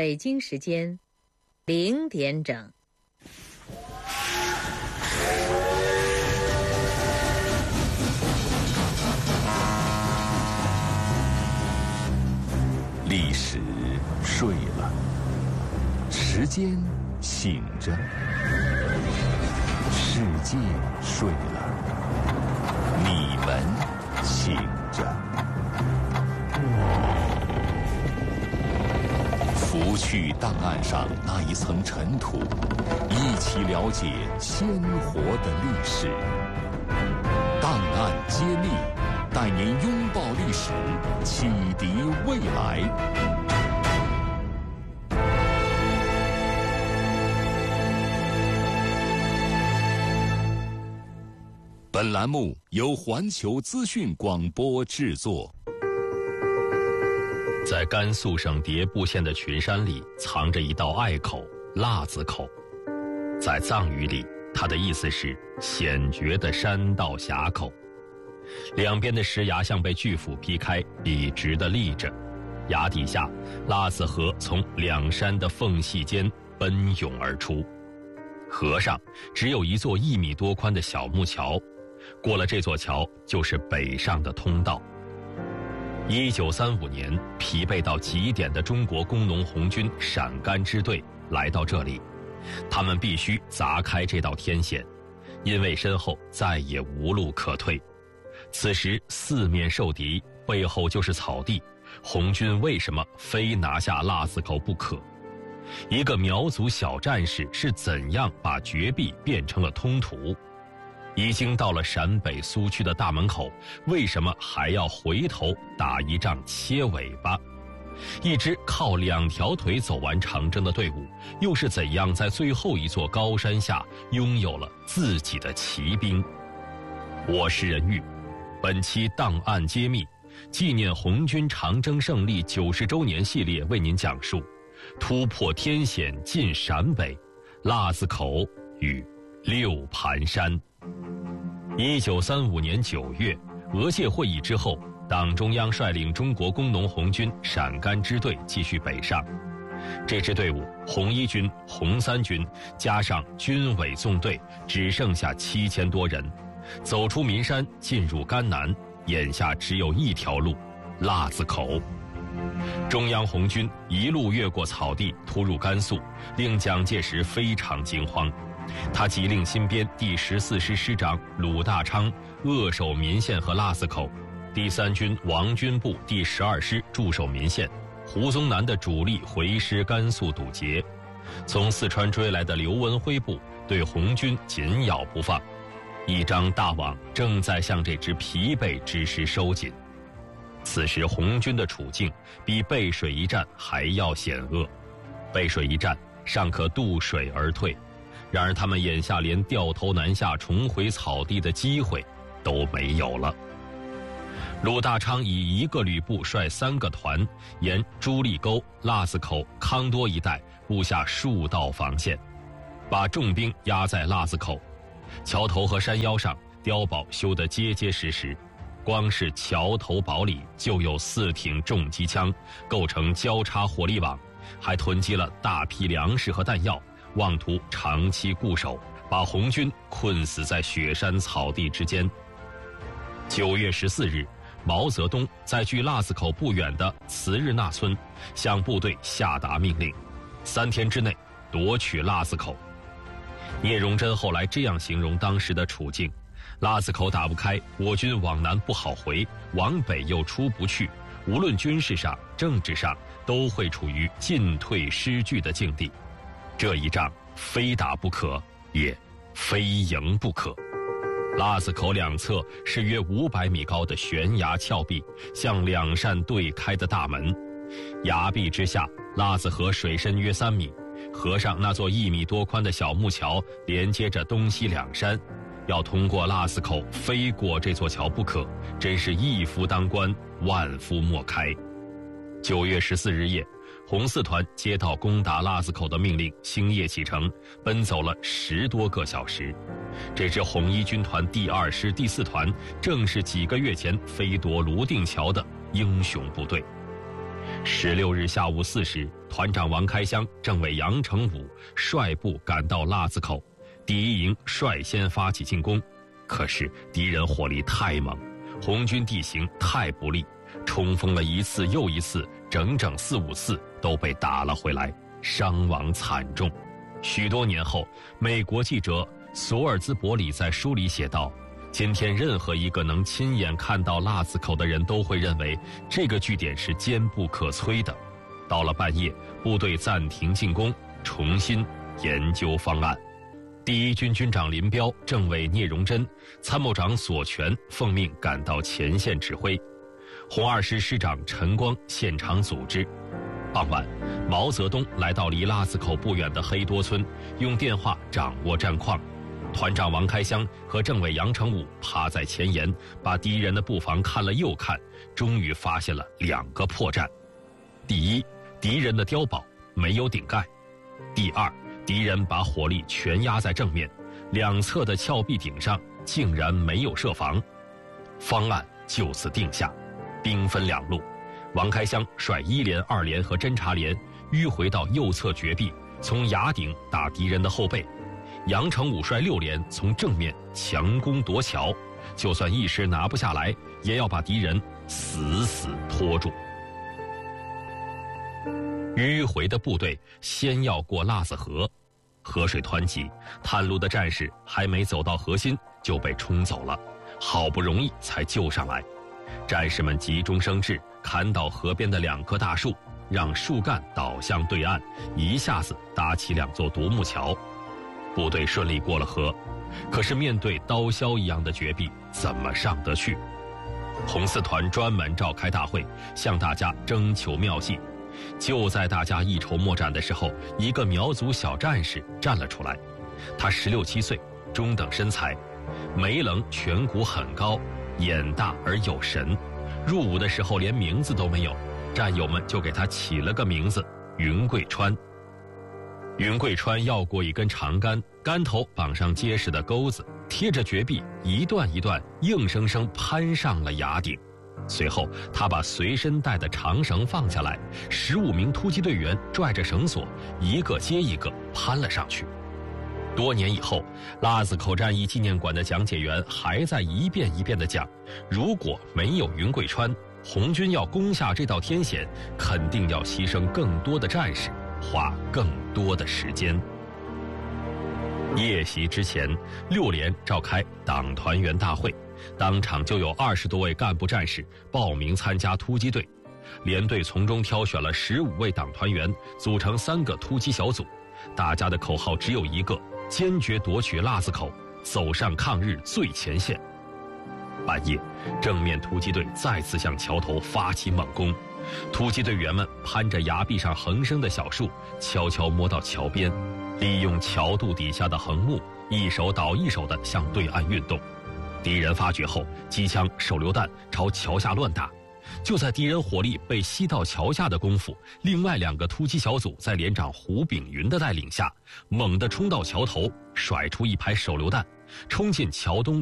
北京时间0点整。 历史睡了，时间醒着，世界睡了，你们醒着。拂去档案上那一层尘土，一起了解鲜活的历史。档案揭秘，带您拥抱历史，启迪未来。本栏目由环球资讯广播制作。 在甘肃省迭部县的群山里，藏着一道隘口——腊子口。在藏语里，它的意思是险绝的山道峡口。两边的石崖像被巨斧劈开，笔直地立着。崖底下，腊子河从两山的缝隙间奔涌而出。河上只有一座1米多宽的小木桥，过了这座桥就是北上的通道。1935年，疲惫到极点的中国工农红军陕甘支队来到这里，他们必须砸开这道天险，因为身后再也无路可退。此时四面受敌，背后就是草地，红军为什么非拿下腊子口不可？一个苗族小战士是怎样把绝壁变成了通途？已经到了陕北苏区的大门口，为什么还要回头打一仗切尾巴？一支靠2条腿走完长征的队伍，又是怎样在最后一座高山下拥有了自己的骑兵？我是任玉，本期档案揭秘，纪念红军长征胜利90周年系列为您讲述突破天险进陕北，腊子口与六盘山。1935年9月，俄界会议之后，党中央率领中国工农红军陕甘支队继续北上。这支队伍，红一军、红三军加上军委纵队，只剩下7000多人，走出岷山，进入甘南，眼下只有一条路：腊子口。中央红军一路越过草地，突入甘肃，令蒋介石非常惊慌。他急令新编第14师师长鲁大昌扼守岷县和腊子口，第3军王军部第12师驻守岷县，胡宗南的主力回师甘肃堵截。从四川追来的刘文辉部对红军紧咬不放，一张大网正在向这支疲惫之师收紧。此时红军的处境比背水一战还要险恶，背水一战尚可渡水而退，然而他们眼下连掉头南下重回草地的机会都没有了。鲁大昌以1个旅部率3个团，沿朱立沟、腊子口、康多一带布下数道防线，把重兵压在腊子口。桥头和山腰上碉堡修得结结实实，光是桥头堡里就有4挺重机枪，构成交叉火力网，还囤积了大批粮食和弹药，妄图长期固守，把红军困死在雪山草地之间。9月14日，毛泽东在距腊子口不远的慈日纳村向部队下达命令，3天之内夺取腊子口。聂荣臻后来这样形容当时的处境：腊子口打不开，我军往南不好回，往北又出不去，无论军事上、政治上都会处于进退失据的境地。这一仗非打不可，也非赢不可。腊子口两侧是约500米高的悬崖峭壁，像2扇对开的大门。崖壁之下，腊子河水深约3米，河上那座1米多宽的小木桥连接着东西2山，要通过腊子口非过这座桥不可，真是一夫当关，万夫莫开。9月14日夜，红四团接到攻打腊子口的命令，星夜启程，奔走了10多个小时。这支红一军团第2师第4团正是几个月前飞夺泸定桥的英雄部队。 16日下午4时，团长王开湘、政委杨成武率部赶到腊子口，第一营率先发起进攻。可是敌人火力太猛，红军地形太不利，冲锋了一次又一次，整整4、5次都被打了回来，伤亡惨重。许多年后，美国记者索尔兹伯里在书里写道，今天任何一个能亲眼看到腊子口的人都会认为这个据点是坚不可摧的。到了半夜，部队暂停进攻，重新研究方案。第一军军长林彪、政委聂荣臻、参谋长索全奉命赶到前线指挥，红二师师长陈光现场组织。傍晚，毛泽东来到离腊子口不远的黑多村，用电话掌握战况。团长王开湘和政委杨成武趴在前沿，把敌人的布防看了又看，终于发现了2个破绽。第一，敌人的碉堡没有顶盖；第二，敌人把火力全压在正面，两侧的峭壁顶上竟然没有设防。方案就此定下，兵分2路，王开湘率1连、2连和侦察连迂回到右侧绝壁，从崖顶打敌人的后背；杨成武率6连从正面强攻夺桥，就算一时拿不下来，也要把敌人死死拖住。迂回的部队先要过腊子河，河水湍急，探路的战士还没走到河心就被冲走了，好不容易才救上来。战士们急中生智，砍倒河边的2棵大树，让树干倒向对岸，一下子搭起2座独木桥。部队顺利过了河，可是面对刀削一样的绝壁，怎么上得去？红四团专门召开大会，向大家征求妙计。就在大家一筹莫展的时候，一个苗族小战士站了出来。他16、17岁，中等身材，眉棱颧骨很高，眼大而有神。入伍的时候连名字都没有，战友们就给他起了个名字云贵川。云贵川要过一根长杆，杆头绑上结实的钩子，贴着绝壁一段一段硬生生攀上了崖顶。随后他把随身带的长绳放下来，15名突击队员拽着绳索，一个接一个攀了上去。多年以后，腊子口战役纪念馆的讲解员还在一遍一遍地讲，如果没有云贵川，红军要攻下这道天险，肯定要牺牲更多的战士，花更多的时间。夜袭之前，6连召开党团员大会，当场就有20多位干部战士报名参加突击队。连队从中挑选了15位党团员，组成3个突击小组。大家的口号只有一个：坚决夺取腊子口，走上抗日最前线。半夜，正面突击队再次向桥头发起猛攻。突击队员们攀着崖壁上横生的小树，悄悄摸到桥边，利用桥肚底下的横木，一手倒一手地向对岸运动。敌人发觉后，机枪、手榴弹朝桥下乱打。就在敌人火力被吸到桥下的功夫，另外2个突击小组在连长胡炳云的带领下，猛地冲到桥头，甩出一排手榴弹，冲进桥东